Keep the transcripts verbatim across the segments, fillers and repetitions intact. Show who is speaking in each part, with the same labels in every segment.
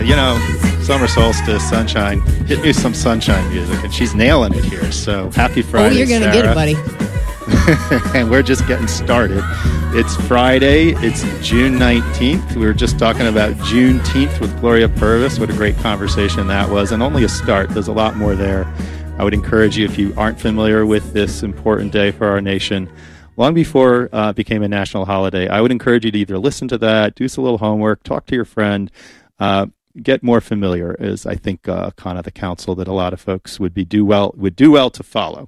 Speaker 1: You know, summer solstice, sunshine. Hit me some sunshine music, and she's nailing it here. So happy Friday,
Speaker 2: Oh, you're going to get it, buddy.
Speaker 1: And we're just getting started. It's Friday. It's June nineteenth. We were just talking about Juneteenth with Gloria Purvis. What a great conversation that was, and only a start. There's a lot more there. I would encourage you, if you aren't familiar with this important day for our nation, long before uh, it became a national holiday, I would encourage you to either listen to that, do some little homework, talk to your friend, uh, get more familiar is, I think, uh, kind of the counsel that a lot of folks would be do well would do well to follow.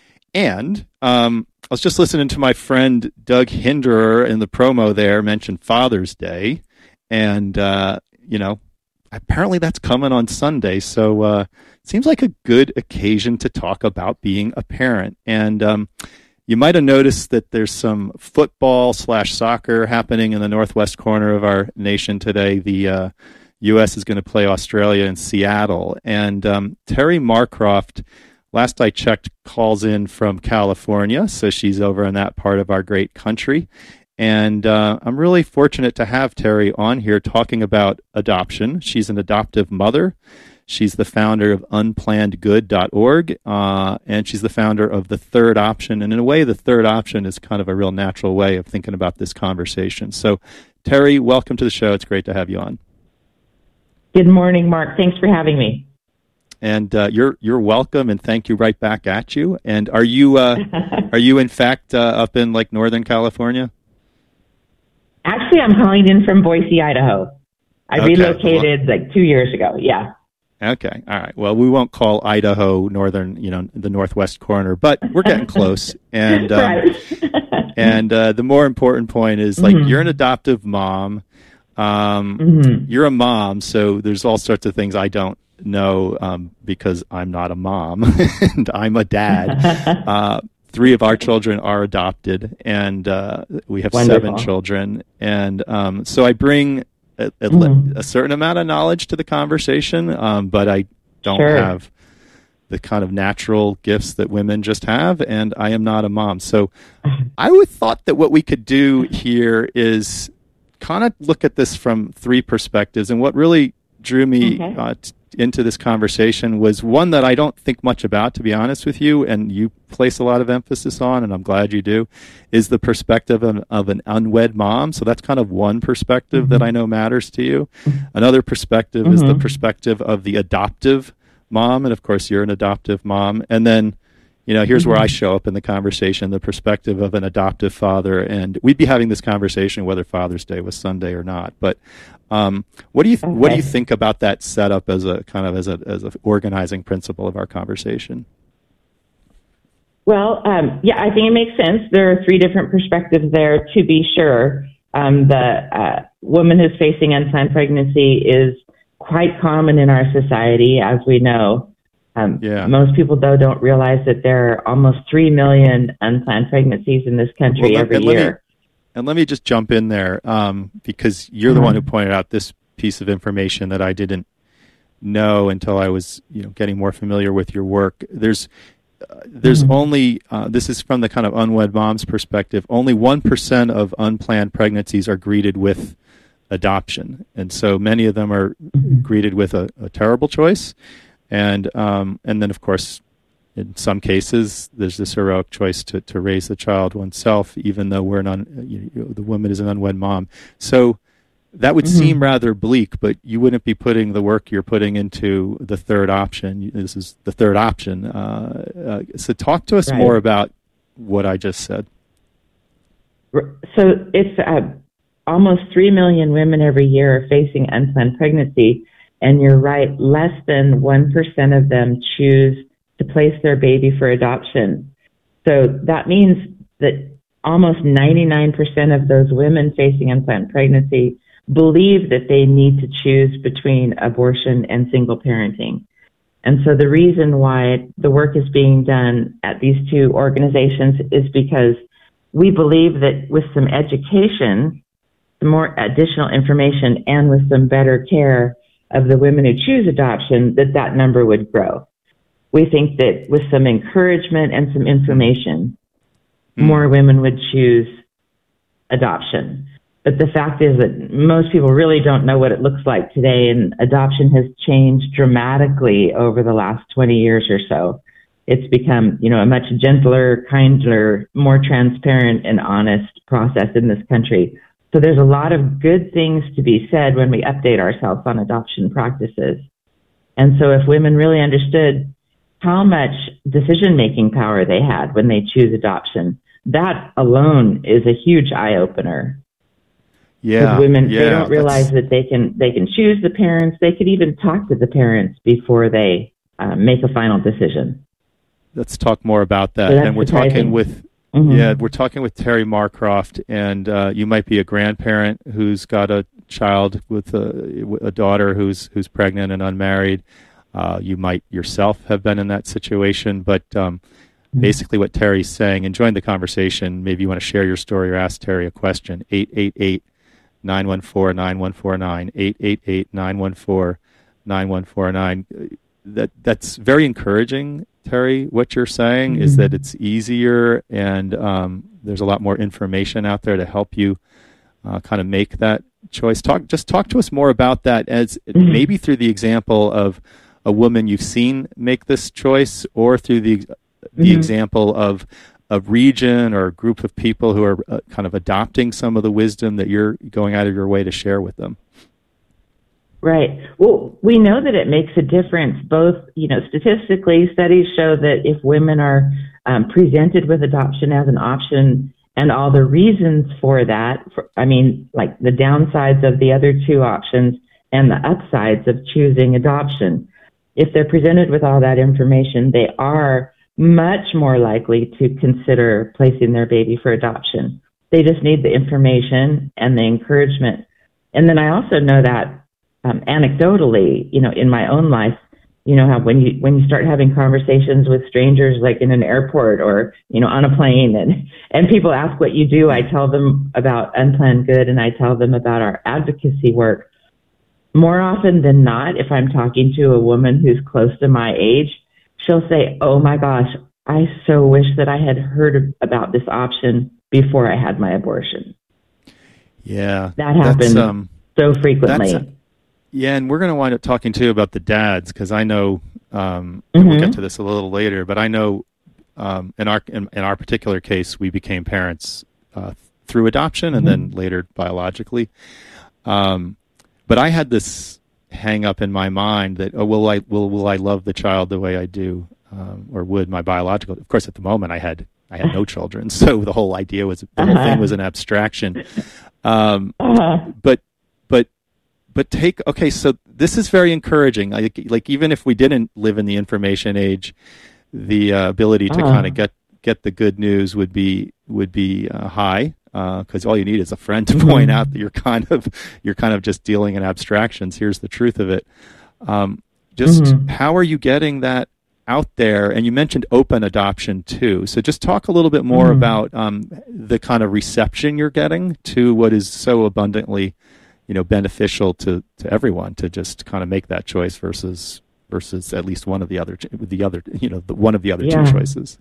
Speaker 1: And um, I was just listening to my friend Doug Hinderer in the promo there mention Father's Day, and uh, you know, apparently that's coming on Sunday, so uh, it seems like a good occasion to talk about being a parent. And um, you might have noticed that there's some football slash soccer happening in the northwest corner of our nation today. The uh, U S is going to play Australia in Seattle. And um, Terry Marcroft, last I checked, calls in from California. So she's over in that part of our great country. And uh, I'm really fortunate to have Terry on here talking about adoption. She's an adoptive mother. She's the founder of unplanned good dot org, uh, and she's the founder of The Third Option. And in a way, The Third Option is kind of a real natural way of thinking about this conversation. So, Terry, welcome to the show. It's great to have you on.
Speaker 3: Good morning, Mark. Thanks for having me.
Speaker 1: And uh, you're you're welcome, and thank you right back at you. And are you uh, are you in fact uh, up in like Northern California?
Speaker 3: Actually, I'm calling in from Boise, Idaho. I
Speaker 1: Okay.
Speaker 3: relocated like two years ago. Yeah.
Speaker 1: Okay. All right. Well, we won't call Idaho northern, you know, the northwest corner, but we're getting close. And um,
Speaker 3: Right.
Speaker 1: and uh, the more important point is, like,
Speaker 3: Mhm.
Speaker 1: you're an adoptive mom. Um,
Speaker 3: Mhm.
Speaker 1: You're a mom, so there's all sorts of things I don't know um, because I'm not a mom and I'm a dad. Uh, three of our children are adopted, and uh, we have
Speaker 3: Wonderful.
Speaker 1: seven children. And um, so I bring a, a,
Speaker 3: Mhm.
Speaker 1: a certain amount of knowledge to the conversation, um, but I don't
Speaker 3: Sure.
Speaker 1: have the kind of natural gifts that women just have, and I am not a mom. So I would thought that what we could do here is kind of look at this from three perspectives. And what really drew me
Speaker 3: Okay.
Speaker 1: uh, t- into this conversation was one that I don't think much about, to be honest with you, and you place a lot of emphasis on, and I'm glad you do, is the perspective of, of an unwed mom. So that's kind of one perspective
Speaker 3: Mm-hmm.
Speaker 1: that I know matters to you. Another perspective is the
Speaker 3: Mhm.
Speaker 1: perspective of the adoptive mom, and of course you're an adoptive mom. And then, you know, here's where I show up in the conversation, the perspective of an adoptive father. And we'd be having this conversation whether Father's Day was Sunday or not. But um, what do you th- what do you
Speaker 3: Okay.
Speaker 1: think about that setup as a kind of as a as a organizing principle of our conversation?
Speaker 3: Well, um, yeah, I think it makes sense. There are three different perspectives there, to be sure. Um, the uh, woman who's facing unplanned pregnancy is quite common in our society, as we know. Um,
Speaker 1: Yeah.
Speaker 3: Most people, though, don't realize that there are almost three million unplanned pregnancies in this country
Speaker 1: Well, let-
Speaker 3: every
Speaker 1: and let me-
Speaker 3: year.
Speaker 1: And let me just jump in there um, because you're the
Speaker 3: Mhm.
Speaker 1: one who pointed out this piece of information that I didn't know until I was, you know, getting more familiar with your work. There's uh, there's
Speaker 3: Mhm.
Speaker 1: only uh, this is from the kind of unwed mom's perspective. Only one percent of unplanned pregnancies are greeted with adoption, and so many of them are
Speaker 3: Mhm.
Speaker 1: greeted with a, a terrible choice, and um, and then of course, in some cases, there's this heroic choice to, to raise the child oneself, even though we're an un, you know, the woman is an unwed mom. So that would
Speaker 3: Mhm.
Speaker 1: seem rather bleak, but you wouldn't be putting the work you're putting into the third option. This is the third option. Uh, uh, so talk to us
Speaker 3: Right.
Speaker 1: more about what I just said.
Speaker 3: So it's uh, almost three million women every year are facing unplanned pregnancy. And you're right, less than one percent of them choose to place their baby for adoption. So that means that almost ninety-nine percent of those women facing unplanned pregnancy believe that they need to choose between abortion and single parenting. And so the reason why the work is being done at these two organizations is because we believe that with some education, some more additional information, and with some better care of the women who choose adoption, that that number would grow. We think that with some encouragement and some information,
Speaker 1: Mm.
Speaker 3: more women would choose adoption. But the fact is that most people really don't know what it looks like today, and adoption has changed dramatically over the last twenty years or so. It's become, you know, a much gentler, kinder, more transparent and honest process in this country. So there's a lot of good things to be said when we update ourselves on adoption practices. And so if women really understood how much decision-making power they had when they choose adoption, that alone is a huge eye-opener.
Speaker 1: Yeah,
Speaker 3: women,
Speaker 1: yeah,
Speaker 3: they don't realize
Speaker 1: that's...
Speaker 3: that they can they can choose the parents. They could even talk to the parents before they uh, make a final decision.
Speaker 1: Let's talk more about that.
Speaker 3: So
Speaker 1: and we're
Speaker 3: surprising.
Speaker 1: talking with mm-hmm. yeah, we're talking with Terry Marcroft, and uh, you might be a grandparent who's got a child with a, a daughter who's who's pregnant and unmarried. Uh, you might yourself have been in that situation, but um, mm-hmm. basically what Terry's saying, and join the conversation. Maybe you want to share your story or ask Terry a question. eight eight eight, nine one four, nine one four nine, eight eight eight, nine one four, nine one four nine. That that's very encouraging, Terry. What you're saying mm-hmm. is that it's easier, and um, there's a lot more information out there to help you uh, kind of make that choice. Talk, just talk to us more about that, as mm-hmm. maybe through the example of a woman you've seen make this choice, or through the the mm-hmm. example of a region or a group of people who are uh, kind of adopting some of the wisdom that you're going out of your way to share with them.
Speaker 3: Right. Well, we know that it makes a difference. Both, you know, statistically, studies show that if women are um, presented with adoption as an option and all the reasons for that, for, I mean, like the downsides of the other two options and the upsides of choosing adoption, if they're presented with all that information, they are much more likely to consider placing their baby for adoption. They just need the information and the encouragement. And then I also know that um, anecdotally, you know, in my own life, you know, how when you when you start having conversations with strangers, like in an airport or, you know, on a plane, and, and people ask what you do, I tell them about Unplanned Good, and I tell them about our advocacy work. More often than not, if I'm talking to a woman who's close to my age, she'll say, oh my gosh, I so wish that I had heard about this option before I had my abortion.
Speaker 1: Yeah.
Speaker 3: That happens um, so frequently.
Speaker 1: A, yeah, and we're going to wind up talking too about the dads, because I know, um, and mm-hmm. we'll get to this a little later, but I know um, in our in, in our particular case, we became parents uh, through adoption and mm-hmm. then later biologically. Um, but I had this hang up in my mind that, oh, will I will will I love the child the way I do, um, or would my biological? Of course, at the moment, I had I had no children, so the whole idea was the uh-huh. whole thing was an abstraction. Um, uh-huh. But but but take okay. So this is very encouraging. Like like even if we didn't live in the information age, the uh, ability to uh-huh. kind of get get the good news would be would be uh, high. Because uh, all you need is a friend to point out that you're kind of you're kind of just dealing in abstractions. Here's the truth of it. Um, just mm-hmm. how are you getting that out there? And you mentioned open adoption too. So just talk a little bit more mm-hmm. about um, the kind of reception you're getting to what is so abundantly, you know, beneficial to, to everyone to just kind of make that choice versus versus at least one of the other the other you know the, one of the other yeah. two choices.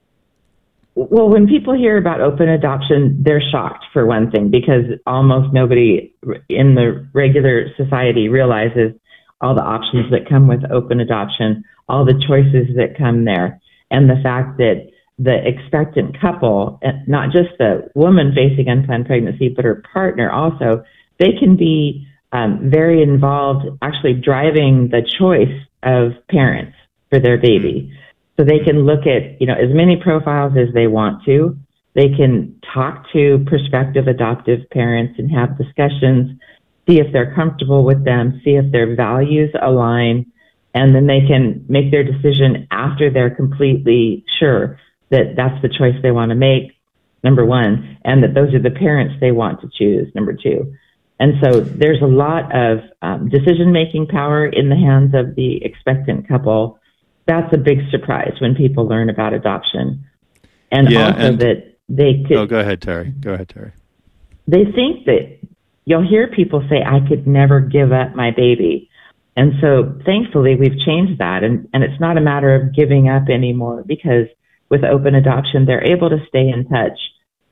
Speaker 3: Well, when people hear about open adoption, they're shocked, for one thing, because almost nobody in the regular society realizes all the options that come with open adoption, all the choices that come there, and the fact that the expectant couple, not just the woman facing unplanned pregnancy, but her partner also, they can be um, very involved, actually driving the choice of parents for their baby. So they can look at, you know, as many profiles as they want to. They can talk to prospective adoptive parents and have discussions, see if they're comfortable with them, see if their values align, and then they can make their decision after they're completely sure that that's the choice they want to make, number one, and that those are the parents they want to choose, number two. And so there's a lot of um, decision-making power in the hands of the expectant couple. That's a big surprise when people learn about adoption. And
Speaker 1: yeah,
Speaker 3: also
Speaker 1: and,
Speaker 3: that they could...
Speaker 1: Oh, go ahead, Terry. Go ahead, Terry.
Speaker 3: They think that you'll hear people say, I could never give up my baby. And so thankfully we've changed that. And, and it's not a matter of giving up anymore, because with open adoption, they're able to stay in touch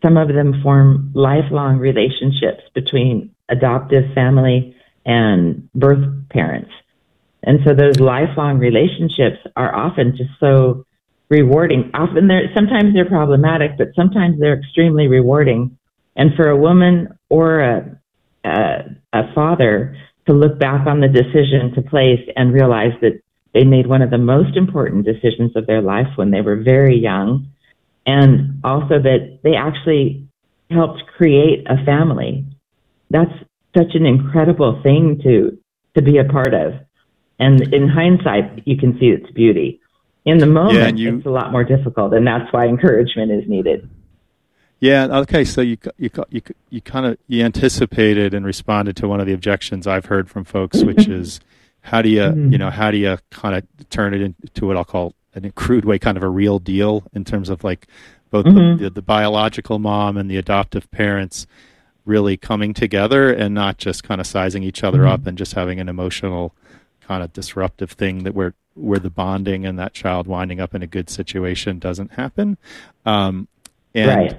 Speaker 3: some of them form lifelong relationships between adoptive family and birth parents. And so those lifelong relationships are often just so rewarding. Often they're, sometimes they're problematic, but sometimes they're extremely rewarding. And for a woman or a, a, a father to look back on the decision to place and realize that they made one of the most important decisions of their life when they were very young, and also that they actually helped create a family. That's such an incredible thing to to be a part of. And in hindsight, you can see its beauty. In the moment, yeah, you, it's a lot more difficult, and that's why encouragement is needed.
Speaker 1: Yeah. Okay. So you you you you kind of you anticipated and responded to one of the objections I've heard from folks, which is how do you mm-hmm. you know how do you kind of turn it into what I'll call in a crude way, kind of a real deal in terms of like both mm-hmm. the, the biological mom and the adoptive parents really coming together and not just kind of sizing each other mm-hmm. up and just having an emotional kind of disruptive thing that where where the bonding and that child winding up in a good situation doesn't happen. Um, and
Speaker 3: right.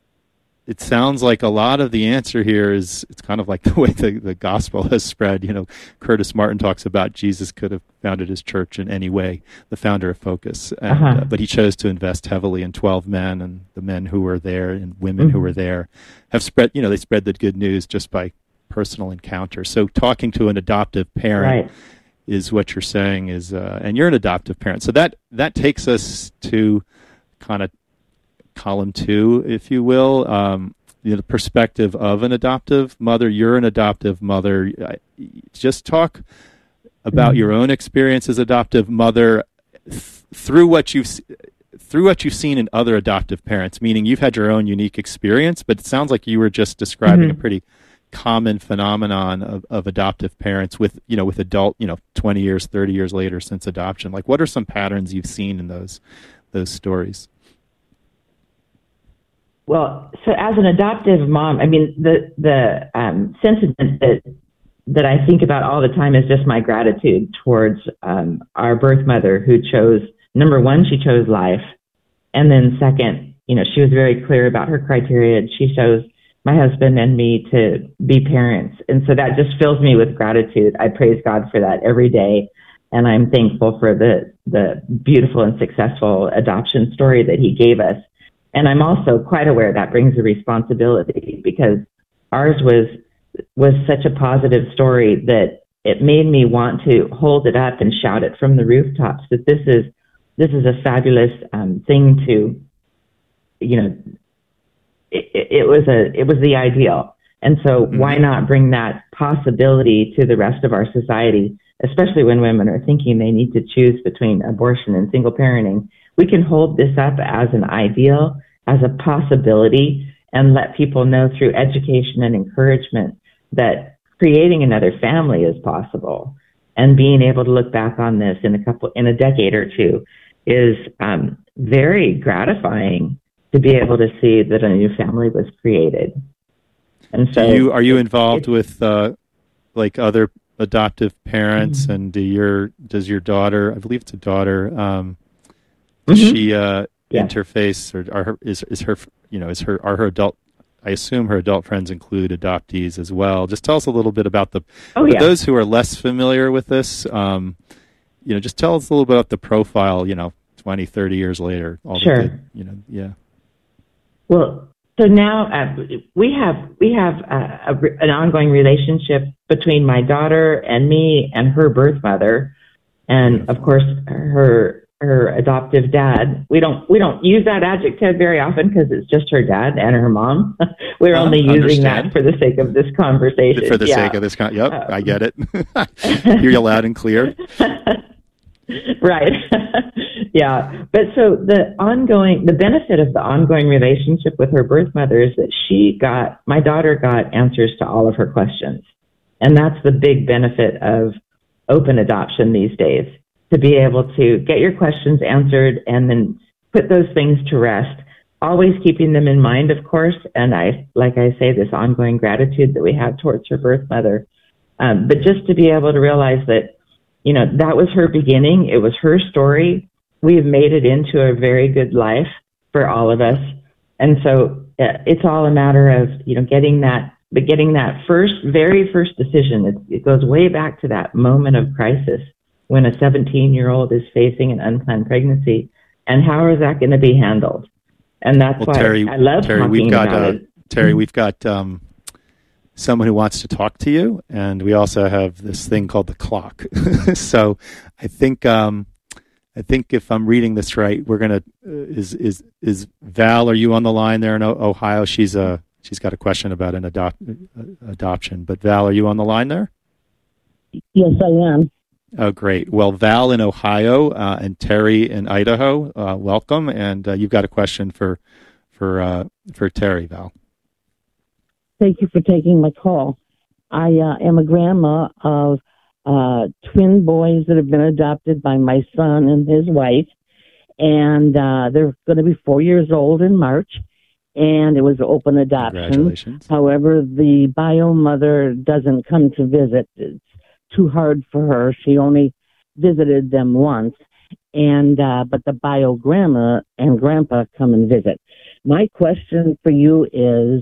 Speaker 1: It sounds like a lot of the answer here is it's kind of like the way the, the gospel has spread. You know, Curtis Martin talks about Jesus could have founded his church in any way, the founder of Focus, and, uh-huh. uh, but he chose to invest heavily in twelve men, and the men who were there and women mm-hmm. who were there have spread, you know, they spread the good news just by personal encounter. So talking to an adoptive parent right. is what you're saying is, uh, and you're an adoptive parent. So that, that takes us to kind of column two, if you will, um, you know, the perspective of an adoptive mother. You're an adoptive mother. Just talk about mm-hmm. your own experience as adoptive mother th- through what you've through what you've seen in other adoptive parents. Meaning, you've had your own unique experience, but it sounds like you were just describing mm-hmm. a pretty common phenomenon of, of adoptive parents with you know with adult you know twenty years, thirty years later since adoption. Like, what are some patterns you've seen in those those stories?
Speaker 3: Well, so as an adoptive mom, I mean, the the um, sentiment that that I think about all the time is just my gratitude towards um, our birth mother, who chose, number one, she chose life, and then second, you know, she was very clear about her criteria. She chose my husband and me to be parents, and so that just fills me with gratitude. I praise God for that every day, and I'm thankful for the the beautiful and successful adoption story that He gave us. And I'm also quite aware that brings a responsibility, because ours was was such a positive story that it made me want to hold it up and shout it from the rooftops that this is this is a fabulous um, thing to, you know, it, it was a it was the ideal. And so mm-hmm. why not bring that possibility to the rest of our society, especially when women are thinking they need to choose between abortion and single parenting. We can hold this up as an ideal, as a possibility, and let people know through education and encouragement that creating another family is possible. And being able to look back on this in a couple, in a decade or two, is um, very gratifying to be able to see that a new family was created. And so,
Speaker 1: do you, are you involved with uh, like other adoptive parents? Mm-hmm. And do your does your daughter? I believe it's a daughter. Um, Does mm-hmm. she uh, yeah. interface, or are her, is is her you know is her are her adult? I assume her adult friends include adoptees as well. Just tell us a little bit about the
Speaker 3: oh,
Speaker 1: for
Speaker 3: yeah.
Speaker 1: those who are less familiar with this. Um, you know, just tell us a little bit about the profile. You know, twenty, thirty years later. All
Speaker 3: sure.
Speaker 1: the good, you know, yeah.
Speaker 3: Well, so now uh, we have we have a, a, an ongoing relationship between my daughter and me and her birth mother, and of course her. her adoptive dad. We don't we don't use that adjective very often because it's just her dad and her mom. We're uh, only using understand. that for the sake of this conversation.
Speaker 1: For the
Speaker 3: yeah.
Speaker 1: sake of this con- yep, um, I get it. Hear you loud and clear.
Speaker 3: Right. Yeah. But so the ongoing the benefit of the ongoing relationship with her birth mother is that she got my daughter got answers to all of her questions. And that's the big benefit of open adoption these days. To be able to get your questions answered and then put those things to rest, always keeping them in mind, of course. And I, like I say, this ongoing gratitude that we have towards her birth mother. Um, but just to be able to realize that, you know, that was her beginning. It was her story. We've made it into a very good life for all of us. And so it's all a matter of, you know, getting that, but getting that first, very first decision. It, it goes way back to that moment of crisis when a seventeen-year-old is facing an unplanned pregnancy, and how is that going to be handled? And that's
Speaker 1: well,
Speaker 3: why
Speaker 1: Terry,
Speaker 3: I love
Speaker 1: Terry,
Speaker 3: talking
Speaker 1: we've got,
Speaker 3: about
Speaker 1: uh,
Speaker 3: it.
Speaker 1: Terry, we've got um, someone who wants to talk to you, and we also have this thing called the clock. So I think um, I think if I'm reading this right, we're gonna uh, is is is Val? Are you on the line there in o- Ohio? She's a she's got a question about an adopt uh, adoption. But Val, are you on the line there?
Speaker 2: Yes, I am.
Speaker 1: Oh, great. Well, Val in Ohio uh, and Terry in Idaho, uh, welcome. And uh, you've got a question for for uh, for Terry, Val.
Speaker 2: Thank you for taking my call. I uh, am a grandma of uh, twin boys that have been adopted by my son and his wife, and uh, they're going to be four years old in March, and it was open adoption.
Speaker 1: Congratulations.
Speaker 2: However, the bio mother doesn't come to visit. It's too hard for her. She only visited them once, and uh, but the bio grandma and grandpa come and visit. My question for you is,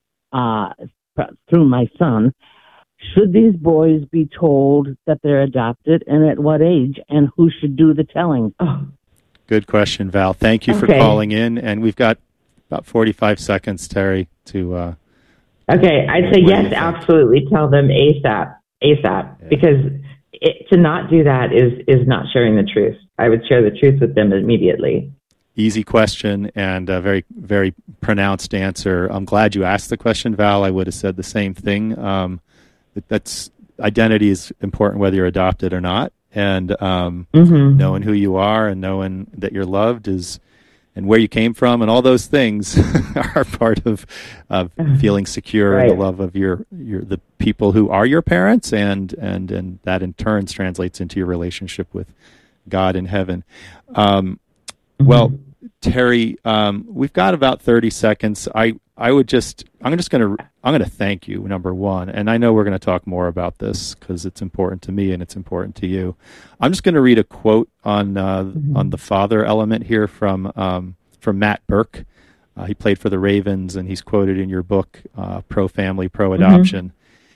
Speaker 2: uh, through my son, should these boys be told that they're adopted, and at what age, and who should do the telling?
Speaker 3: Oh.
Speaker 1: Good question, Val. Thank you for
Speaker 3: Okay.
Speaker 1: calling in, and we've got about forty-five seconds, Terry, to. Uh,
Speaker 3: Okay, I'd say
Speaker 1: What do you
Speaker 3: yes,
Speaker 1: think?
Speaker 3: absolutely. Tell them ASAP, ASAP,
Speaker 1: Yeah.
Speaker 3: because it, to not do that is is not sharing the truth. I would share the truth with them immediately.
Speaker 1: Easy question and a very, very pronounced answer. I'm glad you asked the question, Val. I would have said the same thing. Um, that- that's identity is important whether you're adopted or not, and um,
Speaker 3: Mm-hmm.
Speaker 1: knowing who you are and knowing that you're loved is, and where you came from, and all those things are part of of feeling secure in
Speaker 3: Right.
Speaker 1: the love of your your the people who are your parents, and and and that in turn translates into your relationship with God in heaven. Um, Well, Terry, um, we've got about thirty seconds. I, I would just, I'm just going to, I'm going to thank you, number one. And I know we're going to talk more about this because it's important to me and it's important to you. I'm just going to read a quote on, uh,
Speaker 3: Mm-hmm.
Speaker 1: on the father element here from, um, from Matt Burke. Uh, he played for the Ravens, and he's quoted in your book, uh, Pro Family, Pro Adoption.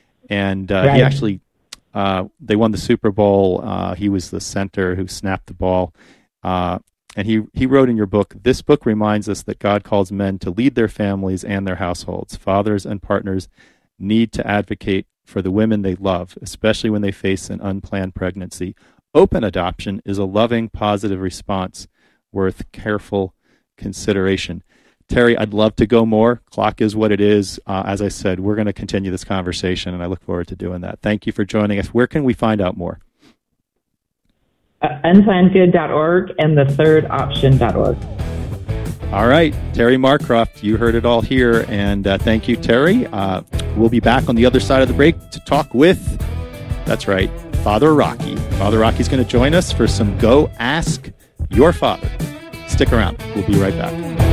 Speaker 1: And uh,
Speaker 3: Right.
Speaker 1: he actually, uh, they won the Super Bowl. Uh, he was the center who snapped the ball. Uh, And he, he wrote in your book, this book reminds us that God calls men to lead their families and their households. Fathers and partners need to advocate for the women they love, especially when they face an unplanned pregnancy. Open adoption is a loving, positive response worth careful consideration. Terry, I'd love to go more. Clock is what it is. Uh, as I said, we're going to continue this conversation, and I look forward to doing that. Thank you for joining us. Where can we find out more?
Speaker 3: Uh, unplanned good dot org and the third option dot org.
Speaker 1: All right, Terry Marcroft, you heard it all here, and uh, thank you, Terry. Uh, we'll be back on the other side of the break to talk with, that's right, Father Rocky. Father Rocky's going to join us for some Go Ask Your Father. Stick around. We'll be right back.